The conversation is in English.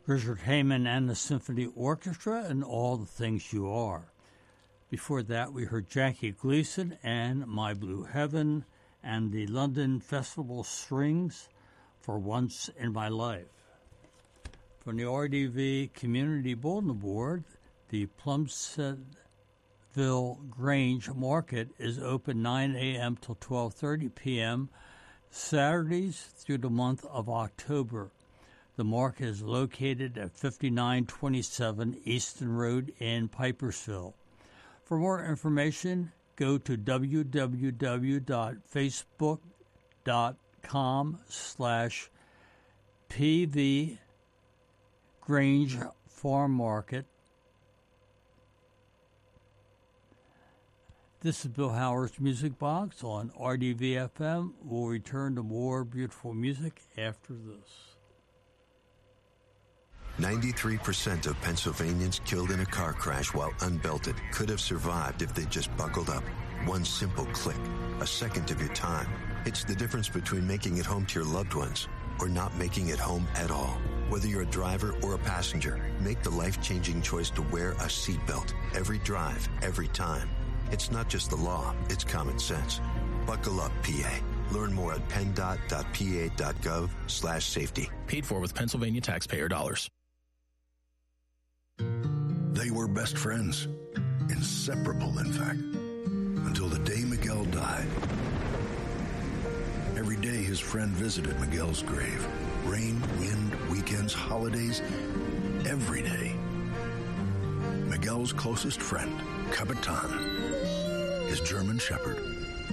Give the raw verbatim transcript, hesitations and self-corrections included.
Richard Heyman and the Symphony Orchestra, and All the Things You Are. Before that, we heard Jackie Gleason and My Blue Heaven, and the London Festival Strings for Once in My Life. From the R D V Community Bulletin Board, the Plumsteadville Grange Market is open nine a.m. till twelve thirty p.m. Saturdays through the month of October. The market is located at fifty-nine twenty-seven Easton Road in Pipersville. For more information, go to www.facebook.com slash PV Grange Farm Market. This is Bill Howard's Music Box on R D V F M. We'll return to more beautiful music after this. ninety-three percent of Pennsylvanians killed in a car crash while unbelted could have survived if they just buckled up. One simple click, a second of your time. It's the difference between making it home to your loved ones or not making it home at all. Whether you're a driver or a passenger, make the life-changing choice to wear a seatbelt every drive, every time. It's not just the law, it's common sense. Buckle up, P A. Learn more at penndot.pa.gov slash safety. Paid for with Pennsylvania taxpayer dollars. They were best friends, inseparable, in fact, until the day Miguel died. Every day his friend visited Miguel's grave. Rain, wind, weekends, holidays, every day. Miguel's closest friend, Capitan, his German shepherd,